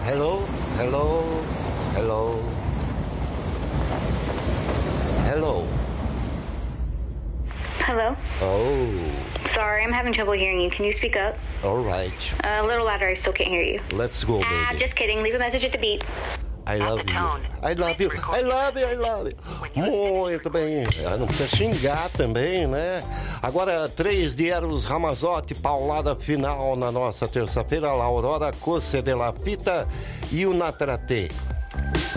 Hello? Hello? Hello? Hello? Hello? Oh, Sorry, I'm having trouble hearing you. Can you speak up? all right. A little louder, I still can't hear you. Let's go, baby. Just kidding. Leave a message at the beep. I love the you. tone, I love you. I love you. I love you. Muito bem. Não precisa xingar também, né? Agora, 3 de Eros Ramazotti, paulada final na nossa terça-feira. La Aurora, Coce de la Fita e o Natrate.